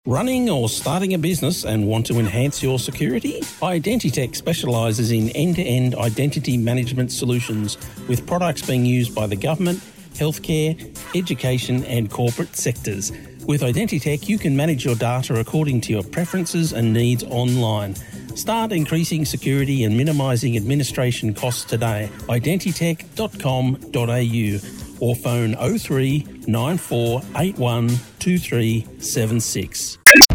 Running or starting a business and want to enhance your security? Identitech specialises in end-to-end identity management solutions with products being used by the government, healthcare, education and corporate sectors. With Identitech, you can manage your data according to your preferences and needs online. Start increasing security and minimising administration costs today. Identitech.com.au or phone 03 94 81 2376.